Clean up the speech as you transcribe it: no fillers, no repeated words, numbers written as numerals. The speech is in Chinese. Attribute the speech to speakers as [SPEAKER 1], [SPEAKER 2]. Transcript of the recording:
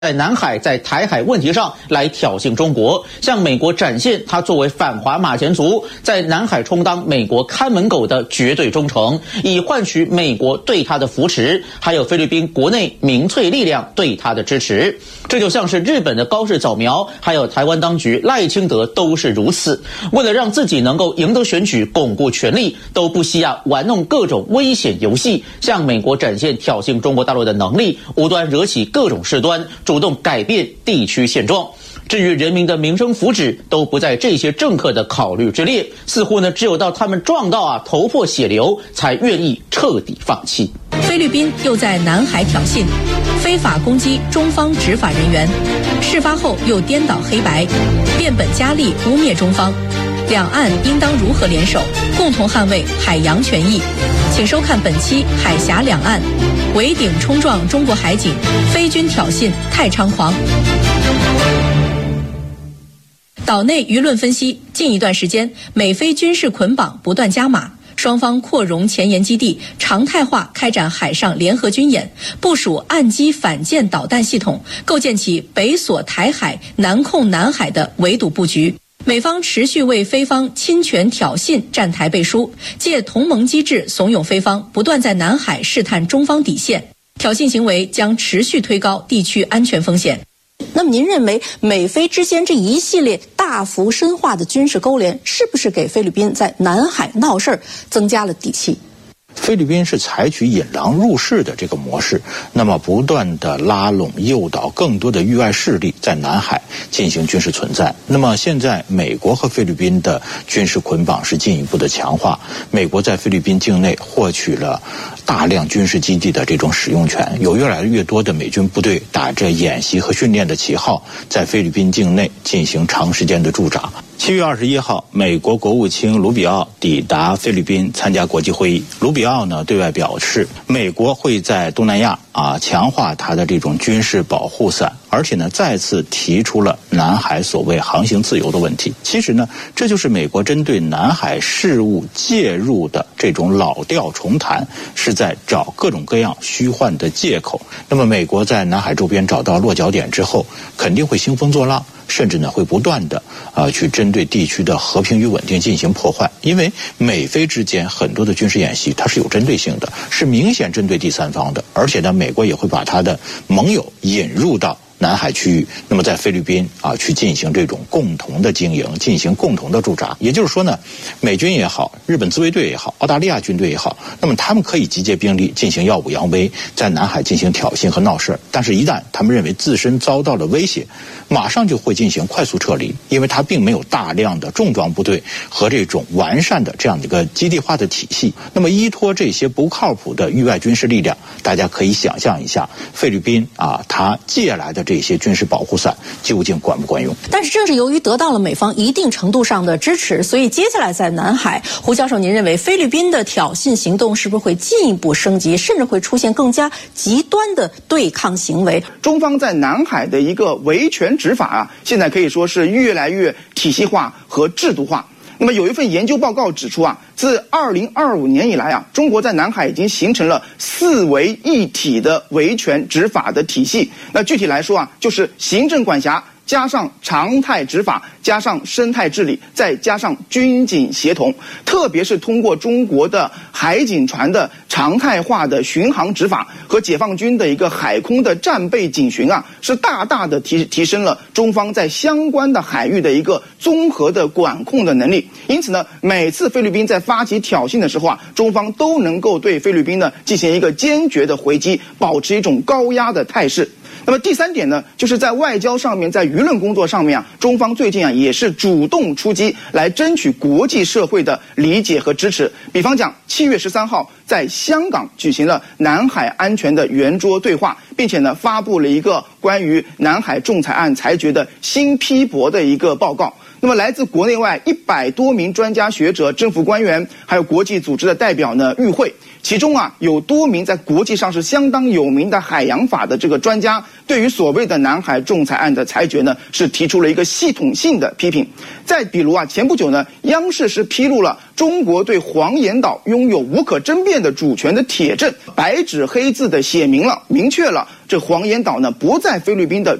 [SPEAKER 1] 在南海、在台海问题上来挑衅中国，向美国展现他作为反华马前卒，在南海充当美国看门狗的绝对忠诚，以换取美国对他的扶持，还有菲律宾国内民粹力量对他的支持。这就像是日本的高市早苗，还有台湾当局赖清德都是如此，为了让自己能够赢得选举、巩固权力，都不惜玩弄各种危险游戏，向美国展现挑衅中国大陆的能力，无端惹起各种事端，主动改变地区现状。至于人民的民生福祉，都不在这些政客的考虑之列，似乎只有到他们撞到头破血流，才愿意彻底放弃。
[SPEAKER 2] 菲律宾又在南海挑衅，非法攻击中方执法人员，事发后又颠倒黑白，变本加厉污蔑中方。两岸应当如何联手，共同捍卫海洋权益？请收看本期《海峡两岸》，围顶冲撞中国海警，菲军挑衅太猖狂。岛内舆论分析，近一段时间，美菲军事捆绑不断加码，双方扩容前沿基地，常态化开展海上联合军演，部署岸基反舰导弹系统，构建起北锁台海、南控南海的围堵布局。美方持续为菲方侵权挑衅站台背书，借同盟机制怂恿菲方不断在南海试探中方底线，挑衅行为将持续推高地区安全风险。
[SPEAKER 3] 那么您认为美菲之间这一系列大幅深化的军事勾连，是不是给菲律宾在南海闹事儿增加了底气？
[SPEAKER 4] 菲律宾是采取引狼入室的这个模式，那么不断的拉拢诱导更多的域外势力在南海进行军事存在。那么现在美国和菲律宾的军事捆绑是进一步的强化，美国在菲律宾境内获取了大量军事基地的这种使用权，有越来越多的美军部队打着演习和训练的旗号，在菲律宾境内进行长时间的驻扎。7月21号，美国国务卿卢比奥抵达菲律宾参加国际会议。卢比奥对外表示，美国会在东南亚强化它的这种军事保护伞，而且再次提出了南海所谓航行自由的问题。其实这就是美国针对南海事务介入的这种老调重弹，是在找各种各样虚幻的借口。那么美国在南海周边找到落脚点之后，肯定会兴风作浪，甚至会不断的去针对地区的和平与稳定进行破坏。因为美菲之间很多的军事演习它是有针对性的，是明显针对第三方的，而且美国也会把它的盟友引入到南海区域，那么在菲律宾去进行这种共同的经营，进行共同的驻扎。也就是说美军也好，日本自卫队也好，澳大利亚军队也好，那么他们可以集结兵力进行耀武扬威，在南海进行挑衅和闹事，但是一旦他们认为自身遭到了威胁，马上就会进行快速撤离，因为他并没有大量的重装部队和这种完善的这样的一个基地化的体系。那么依托这些不靠谱的域外军事力量，大家可以想象一下，菲律宾他借来的这些军事保护伞究竟管不管用？
[SPEAKER 3] 但是正是由于得到了美方一定程度上的支持，所以接下来在南海，胡教授，您认为菲律宾的挑衅行动是不是会进一步升级，甚至会出现更加极端的对抗行为？
[SPEAKER 5] 中方在南海的一个维权执法现在可以说是越来越体系化和制度化。那么有一份研究报告指出自2025年以来中国在南海已经形成了4维一体的维权执法的体系。那具体来说就是行政管辖加上常态执法，加上生态治理，再加上军警协同，特别是通过中国的海警船的常态化的巡航执法和解放军的一个海空的战备警巡是大大的提升了中方在相关的海域的一个综合的管控的能力。因此每次菲律宾在发起挑衅的时候中方都能够对菲律宾进行一个坚决的回击，保持一种高压的态势。那么第三点就是在外交上面，在舆论工作上面中方最近也是主动出击，来争取国际社会的理解和支持。比方讲，7月13号在香港举行了南海安全的圆桌对话，并且发布了一个关于南海仲裁案裁决的新批驳的一个报告。那么来自国内外100多名专家学者、政府官员还有国际组织的代表与会， 其中啊有多名在国际上是相当有名的海洋法的这个专家，对于所谓的南海仲裁案的裁决呢，是提出了一个系统性的批评。再比如啊，前不久呢，央视是披露了中国对黄岩岛拥有无可争辩的主权的铁证，白纸黑字的写明了、明确了这黄岩岛呢不在菲律宾的